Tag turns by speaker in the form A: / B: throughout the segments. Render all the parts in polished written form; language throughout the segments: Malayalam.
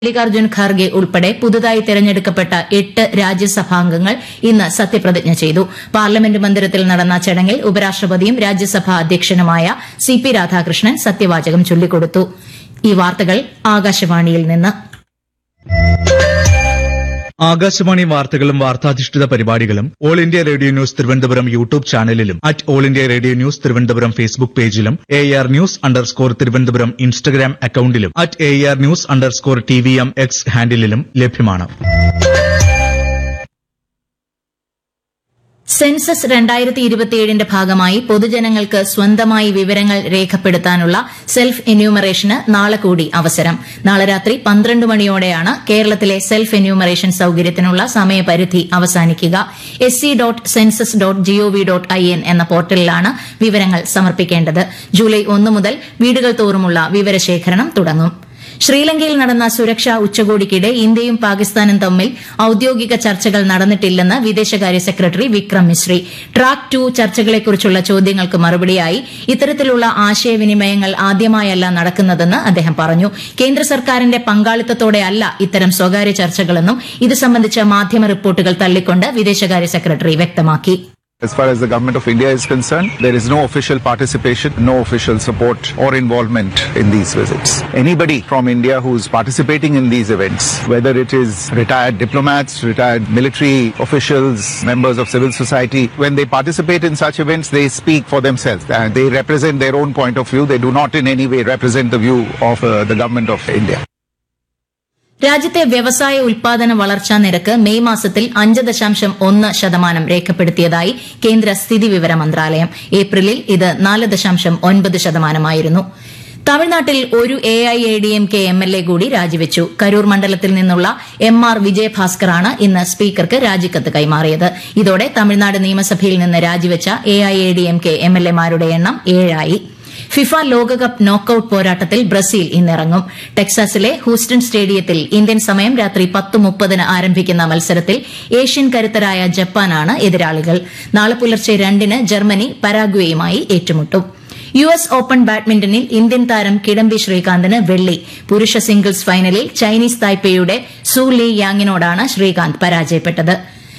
A: മല്ലികാർജ്ജുൻ ഖാർഗെ ഉൾപ്പെടെ പുതുതായി തെരഞ്ഞെടുക്കപ്പെട്ട 8 രാജ്യസഭാംഗങ്ങൾ ഇന്ന് സത്യപ്രതിജ്ഞ ചെയ്തു. പാർലമെന്റ് മന്ദിരത്തിൽ നടന്ന ചടങ്ങിൽ ഉപരാഷ്ട്രപതിയും രാജ്യസഭാ അധ്യക്ഷനുമായ CP രാധാകൃഷ്ണൻ സത്യവാചകം ചൊല്ലിക്കൊടുത്തു. ഈ വാർത്തകൾ ആകാശവാണിയിൽ നിന്ന്.
B: ആകാശവാണി വാർത്തകളും വാർത്താധിഷ്ഠിത പരിപാടികളും all India radio news Thiruvananthapuram YouTube ചാനലിലും all India radio news Thiruvananthapuram Facebook പേജിലും AR News_ തിരുവനന്തപുരം ഇൻസ്റ്റഗ്രാം അക്കൌണ്ടിലും AR News_TVM X ഹാൻഡിലും ലഭ്യമാണ്.
A: സെൻസസ് 2027ന്റെ ഭാഗമായി പൊതുജനങ്ങൾക്ക് സ്വന്തമായി വിവരങ്ങൾ രേഖപ്പെടുത്താനുള്ള സെൽഫ് എന്യൂമറേഷന് നാളെ കൂടി അവസരം. നാളെ രാത്രി 12 മണിയോടെയാണ് കേരളത്തിലെ സെൽഫ് എന്യൂമറേഷൻ സൌകര്യത്തിനുള്ള സമയപരിധി അവസാനിക്കുക. sc.census.gov.in എന്ന പോർട്ടലിലാണ് വിവരങ്ങൾ സമർപ്പിക്കേണ്ടത്. ജൂലൈ 1 മുതൽ വീടുകൾ തോറുമുള്ള വിവരശേഖരണം തുടങ്ങും. ശ്രീലങ്കയിൽ നടന്ന സുരക്ഷാ ഉച്ചകോടിക്കിടെ ഇന്ത്യയും പാകിസ്ഥാനും തമ്മിൽ ഔദ്യോഗിക ചർച്ചകൾ നടന്നിട്ടില്ലെന്ന് വിദേശകാര്യ സെക്രട്ടറി വിക്രം മിശ്രി. ട്രാക്ക് 2 ചർച്ചകളെക്കുറിച്ചുള്ള ചോദ്യങ്ങൾക്ക് മറുപടിയായി ഇത്തരത്തിലുള്ള ആശയവിനിമയങ്ങൾ ആദ്യമായല്ല നടക്കുന്നതെന്ന് അദ്ദേഹം പറഞ്ഞു. കേന്ദ്ര സർക്കാരിന്റെ പങ്കാളിത്തത്തോടെയല്ല ഇത്തരം സ്വകാര്യ ചർച്ചകളെന്നും ഇത് സംബന്ധിച്ച മാധ്യമ റിപ്പോർട്ടുകൾ തള്ളിക്കൊണ്ട് വിദേശകാര്യ സെക്രട്ടറി വ്യക്തമാക്കി.
C: As far as the government of India is concerned, there is no official participation, no official support or involvement in these visits. Anybody from India who is participating in these events, whether it is retired diplomats, retired military officials, members of civil society, when they participate in such events, they speak for themselves and they represent their own point of view. They do not in any way represent the view of the government of India.
A: രാജ്യത്തെ വ്യവസായ ഉൽപാദന വളർച്ചാ നിരക്ക് മെയ് മാസത്തിൽ 5.1% രേഖപ്പെടുത്തിയതായി കേന്ദ്ര സ്ഥിതിവിവര മന്ത്രാലയം. ഏപ്രിലിൽ ഇത് 4.9%. തമിഴ്നാട്ടിൽ ഒരു AIADMK MLA കൂടി രാജിവെച്ചു. കരൂർ മണ്ഡലത്തിൽ നിന്നുള്ള MR വിജയഭാസ്കറാണ് ഇന്ന് സ്പീക്കർക്ക് രാജിക്കത്ത് കൈമാറിയത്. ഇതോടെ തമിഴ്നാട് നിയമസഭയിൽ നിന്ന് രാജിവെച്ച AIADMK MLAമാരുടെ എണ്ണം 7 ആയി. ഫിഫ ലോകകപ്പ് നോക്കൌട്ട് പോരാട്ടത്തിൽ ബ്രസീൽ ഇന്നിറങ്ങും. ടെക്സാസിലെ ഹൂസ്റ്റൺ സ്റ്റേഡിയത്തിൽ ഇന്ത്യൻ സമയം രാത്രി 10:30 ആരംഭിക്കുന്ന മത്സരത്തിൽ ഏഷ്യൻ കരുത്തരായ ജപ്പാനാണ് എതിരാളികൾ. നാളെ പുലർച്ചെ 2 ജർമ്മനി പരാഗ്വേയുമായി ഏറ്റുമുട്ടും. US ഓപ്പൺ ബാഡ്മിന്റണിൽ ഇന്ത്യൻ താരം കിഡംബി ശ്രീകാന്തിന് വെള്ളി. പുരുഷ സിംഗിൾസ് ഫൈനലിൽ ചൈനീസ് തായ്പേയുടെ സു ലീ യാങ്ങിനോടാണ് ശ്രീകാന്ത് പരാജയപ്പെട്ടത്.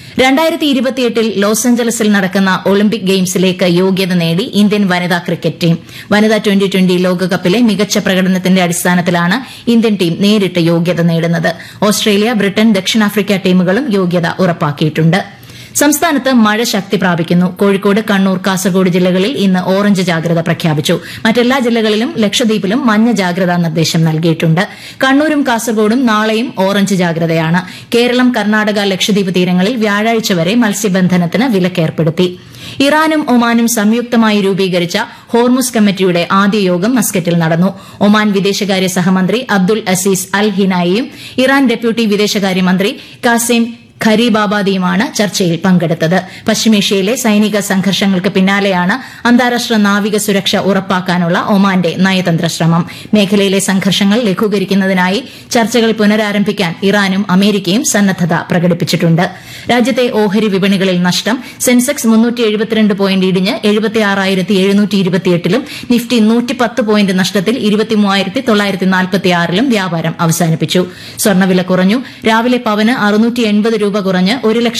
A: 2028 ലോസ് ആഞ്ചലസിൽ നടക്കുന്ന ഒളിമ്പിക് ഗെയിംസിലേക്ക് യോഗ്യത നേടി ഇന്ത്യൻ വനിതാ ക്രിക്കറ്റ് ടീം. വനിതാ 2020 ലോകകപ്പിലെ മികച്ച പ്രകടനത്തിന്റെ അടിസ്ഥാനത്തിലാണ് ഇന്ത്യൻ ടീം നേരിട്ട് യോഗ്യത നേടുന്നത്. ഓസ്ട്രേലിയ, ബ്രിട്ടൻ, ദക്ഷിണാഫ്രിക്ക ടീമുകളും യോഗ്യത ഉറപ്പാക്കിയിട്ടുണ്ട്. സംസ്ഥാനത്ത് മഴ ശക്തി പ്രാപിക്കുന്നു. കോഴിക്കോട്, കണ്ണൂർ, കാസർഗോഡ് ജില്ലകളിൽ ഇന്ന് ഓറഞ്ച് ജാഗ്രത പ്രഖ്യാപിച്ചു. മറ്റെല്ലാ ജില്ലകളിലും ലക്ഷദ്വീപിലും മഞ്ഞ ജാഗ്രതാ നിർദ്ദേശം നൽകിയിട്ടുണ്ട്. കണ്ണൂരും കാസർഗോഡും നാളെയും ഓറഞ്ച് ജാഗ്രതയാണ്. കേരളം, കർണാടക, ലക്ഷദ്വീപ് തീരങ്ങളിൽ വ്യാഴാഴ്ച വരെ മത്സ്യബന്ധനത്തിന് വിലക്കേർപ്പെടുത്തി. ഇറാനും ഒമാനും സംയുക്തമായി രൂപീകരിച്ച ഹോർമുസ് കമ്മിറ്റിയുടെ ആദ്യ യോഗം മസ്കറ്റിൽ നടന്നു. ഒമാൻ വിദേശകാര്യ സഹമന്ത്രി അബ്ദുൽ അസീസ് അൽ ഹിനായിയും ഇറാൻ ഡെപ്യൂട്ടി വിദേശകാര്യമന്ത്രി കാസിം ഖരീബാബാദിയുമാണ് ചർച്ചയിൽ പങ്കെടുത്തത്. പശ്ചിമേഷ്യയിലെ സൈനിക സംഘർഷങ്ങൾക്ക് പിന്നാലെയാണ് അന്താരാഷ്ട്ര നാവിക സുരക്ഷ ഉറപ്പാക്കാനുള്ള ഒമാന്റെ നയതന്ത്ര ശ്രമം. മേഖലയിലെ സംഘർഷങ്ങൾ ലഘൂകരിക്കുന്നതിനായി ചർച്ചകൾ പുനരാരംഭിക്കാൻ ഇറാനും അമേരിക്കയും സന്നദ്ധത പ്രകടിപ്പിച്ചിട്ടുണ്ട്. രാജ്യത്തെ ഓഹരി വിപണികളിൽ നഷ്ടം. സെൻസെക്സ് 372 പോയിന്റ് ഇടിഞ്ഞ് 76,728ലും നിഫ്റ്റി 110 പോയിന്റ് നഷ്ടത്തിൽ 23,946ലും വ്യാപാരം അവസാനിപ്പിച്ചു. സ്വർണ്ണവില കുറഞ്ഞു. രാവിലെ പവന് 680 രൂപ കുറഞ്ഞ്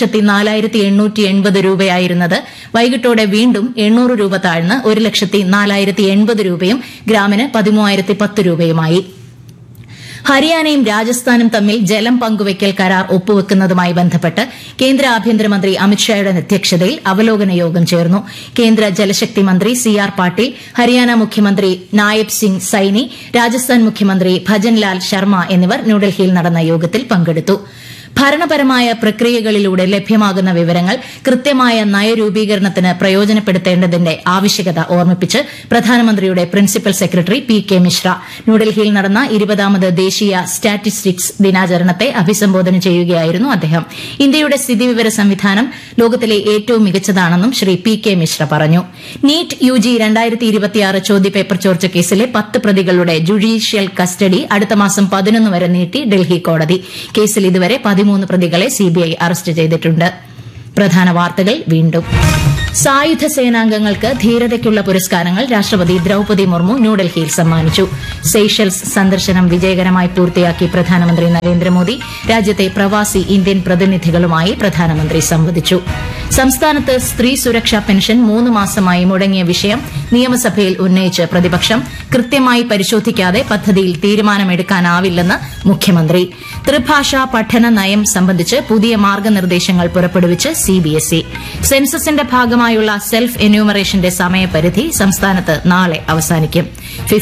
A: 1,04,880 രൂപയായിരുന്നത് വൈകിട്ടോടെ വീണ്ടും 800 രൂപ താഴ്ന്ന് 1,04,080 രൂപയും ഗ്രാമിന് 13,010 രൂപയുമായി. ഹരിയാനയും രാജസ്ഥാനും തമ്മിൽ ജലം പങ്കുവയ്ക്കൽ കരാർ ഒപ്പുവെക്കുന്നതുമായി ബന്ധപ്പെട്ട് കേന്ദ്ര ആഭ്യന്തരമന്ത്രി അമിത്ഷായുടെ അധ്യക്ഷതയിൽ അവലോകന യോഗം ചേർന്നു. കേന്ദ്ര ജലശക്തി മന്ത്രി CR പാട്ടീൽ, ഹരിയാന മുഖ്യമന്ത്രി നായബ് സിംഗ് സൈനി, രാജസ്ഥാൻ മുഖ്യമന്ത്രി ഭജൻലാൽ ശർമ്മ എന്നിവർ ന്യൂഡൽഹിയിൽ നടന്ന യോഗത്തിൽ പങ്കെടുത്തു. ഭരണപരമായ പ്രക്രിയകളിലൂടെ ലഭ്യമാകുന്ന വിവരങ്ങൾ കൃത്യമായ നയരൂപീകരണത്തിന് പ്രയോജനപ്പെടുത്തേണ്ടതിന്റെ ആവശ്യകത ഓർമ്മിപ്പിച്ച് പ്രധാനമന്ത്രിയുടെ പ്രിൻസിപ്പൽ സെക്രട്ടറി PK മിശ്ര ന്യൂഡൽഹിയിൽ നടന്ന 20ാമത് ദേശീയ സ്റ്റാറ്റിസ്റ്റിക്സ് ദിനാചരണത്തെ അഭിസംബോധന ചെയ്യുകയായിരുന്നു അദ്ദേഹം. ഇന്ത്യയുടെ സ്ഥിതിവിവര സംവിധാനം ലോകത്തിലെ ഏറ്റവും മികച്ചതാണെന്നും ശ്രീ PK മിശ്ര പറഞ്ഞു. നീറ്റ് UG 2026 ചോദ്യപേപ്പർ ചോർച്ച കേസിലെ 10 പ്രതികളുടെ ജുഡീഷ്യൽ കസ്റ്റഡി അടുത്ത മാസം 11 വരെ നീട്ടി ഡൽഹി കോടതി. കേസിൽ ഇതുവരെ 13 പ്രതികളെ CBI അറസ്റ്റ് ചെയ്തിട്ടുണ്ട്. പ്രധാന വാർത്തകൾ വീണ്ടും. സായുധ സേനാംഗങ്ങൾക്ക് ധീരതയ്ക്കുള്ള പുരസ്കാരങ്ങൾ രാഷ്ട്രപതി ദ്രൌപദി മുർമു ന്യൂഡൽഹിയിൽ സമ്മാനിച്ചു. സെയ്ഷൽസ് സന്ദർശനം വിജയകരമായി പൂർത്തിയാക്കി പ്രധാനമന്ത്രി നരേന്ദ്രമോദി. രാജ്യത്തെ പ്രവാസി ഇന്ത്യൻ പ്രതിനിധികളുമായി പ്രധാനമന്ത്രി സംവദിച്ചു. സംസ്ഥാനത്ത് സ്ത്രീ സുരക്ഷാ പെൻഷൻ 3 മാസമായി മുടങ്ങിയ വിഷയം നിയമസഭയിൽ ഉന്നയിച്ച് പ്രതിപക്ഷം. കൃത്യമായി പരിശോധിക്കാതെ പദ്ധതിയിൽ തീരുമാനമെടുക്കാനാവില്ലെന്ന് മുഖ്യമന്ത്രി. ത്രിഭാഷാ പഠന നയം സംബന്ധിച്ച് പുതിയ മാർഗനിർദ്ദേശങ്ങൾ പുറപ്പെടുവിച്ച് സിബിഎസ്ഇ. സെൻസസിന്റെ ഭാഗമായുള്ള സെൽഫ് എന്യൂമറേഷന്റെ സമയപരിധി സംസ്ഥാനത്ത് നാളെ അവസാനിക്കും.